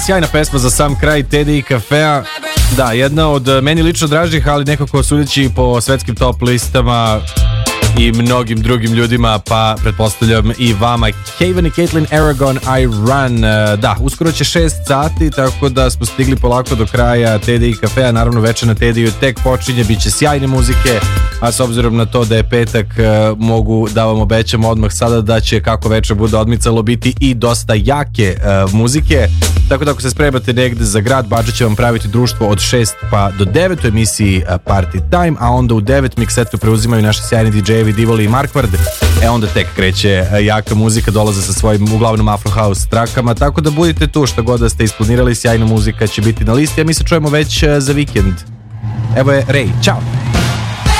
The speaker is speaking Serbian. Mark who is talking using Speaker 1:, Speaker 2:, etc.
Speaker 1: Sjajna pesma za sam kraj Teddy i Cafea. Da, jedna od meni lično dražih, ali nekako sudeći po svetskim top listama i mnogim drugim ljudima, pa pretpostavljam i vama, Haven i Caitlin Aragon, I Run. Da, uskoro će 6 sati, tako da smo stigli polako do kraja Teddy i Cafea. Naravno, večer na Teddyju tek počinje, bit će sjajne muzike, a s obzirom na to da je petak, mogu da vam obećam odmah sada da će, kako večer bude odmicalo, biti i dosta jake muzike. Tako da ako se spremate negde za grad, Badža će vam praviti društvo od 6 pa do 9 u emisiji Party Time, a onda u 9 miksetu preuzimaju naši sjajni DJ-evi Divoli i Markvard. Onda tek kreće jaka muzika, dolaze sa svojim uglavnom Afro House trakama, tako da budite tu, šta god da ste isplanirali, sjajna muzika će biti na listi, a mi se čujemo već za vikend. Evo je Ray, čao!